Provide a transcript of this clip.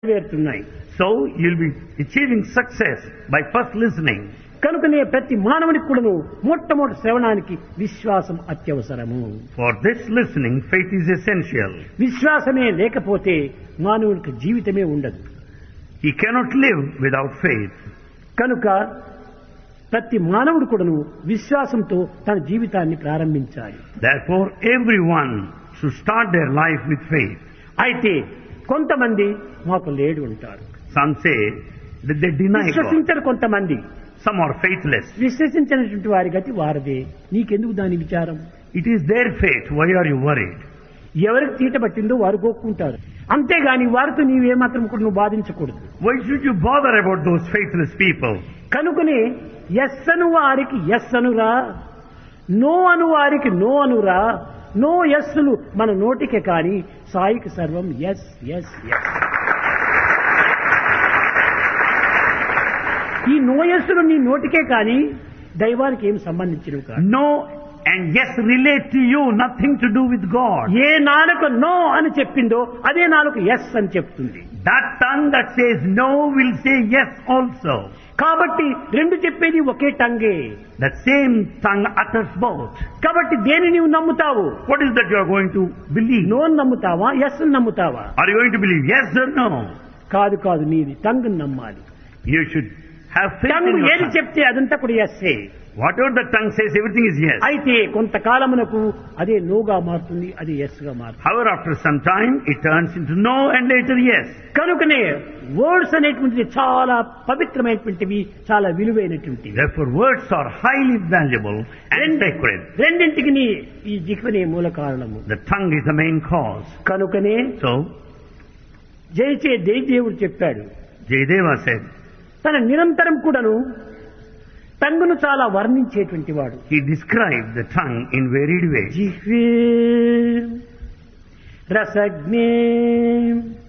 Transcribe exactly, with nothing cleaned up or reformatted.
నెరవేరుతున్నాయి. So you'll be achieving success by first listening. కనుకనే ప్రతి మానవునికి కూడాను మొట్టమొదటి శ్రవణానికి విశ్వాసం అత్యవసరము. For this listening, faith is essential. విశ్వాసమే లేకపోతే మానవునికి జీవితమే ఉండదు. He cannot live without faith. కనుక ప్రతి మానవుడు కూడాను విశ్వాసంతో తన జీవితాన్ని ప్రారంభించాలి. Therefore, everyone should start their life with faith. అయితే కొంతమంది మాకు లేడు ఉంటారు. Some say that they deny God. విశ్వసించరు కొంతమంది. Some are faithless. విశ్వసించినటువంటి వారి గతి వారదే. నీకెందుకు దాని విచారం? It is their fate. Why are you worried? ఎవరికి తీట పట్టిందో వారు గోక్కుంటారు. అంతేగాని వారితో నీవేమాత్రం కూడా నువ్వు బాధించకూడదు. Why should you bother about those faithless people? కనుకనే ఎస్ అను వారికి ఎస్ అనురా, నో అను వారికి నో అనురా. నో ఎస్సులు మన నోటికే కాని సాయికి సర్వం ఎస్ ఎస్ ఎస్. ఈ నో ఎస్సులు నీ నోటికే కాని దైవానికి ఏం సంబంధించినవి కాదు. No and yes relate to you, nothing to do with God. ఏ నాలుక నో అని చెప్పిందో అదే నాలుక ఎస్ అని చెప్తుంది. That tongue that says no will say yes also. కాబట్టి రెండు చెప్పేది ఒకే టంగే. That same tongue utters both. కాబట్టి దేని నీవు నమ్ముతావు? What is that you are going to believe? No నమ్ముతావా, ఎస్ నమ్ముతావా? Are you going to believe yes or no? కాదు కాదు, నీది టంగ్ నమ్మాలి. You should have faith in tongue your ఏది tongue. చెప్తే అదంతా కూడా essay. Whatever the tongue says, everything is yes. అయితే కొంతకాలమునకు అదే నోగా మారుతుంది, అది ఎస్ గా మారుతుంది. However, after some time, it turns into no and later yes. కనుకనే వర్డ్స్ అనేటువంటిది చాలా పవిత్రమైనటువంటివి, చాలా విలువైనటువంటివి. Therefore, words are highly valuable and sacred. రెండింటికి ఈ జిహ్వనే మూల కారణము. The tongue is the main cause. కనుకనే So, జయచే జయదేవుడు చెప్పాడు, Jayadeva said, తన నిరంతరం కూడాను టంగును చాలా వర్ణించేటువంటి వాడు. he described the tongue in varied ways. జిహ్వే రసజ్ఞే